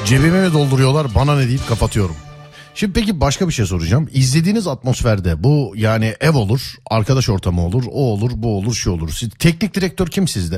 Cebime mi dolduruyorlar, bana ne deyip kapatıyorum. Şimdi peki başka bir şey soracağım. İzlediğiniz atmosferde bu, yani ev olur, arkadaş ortamı olur, o olur, bu olur, şu olur. Teknik direktör kim sizde?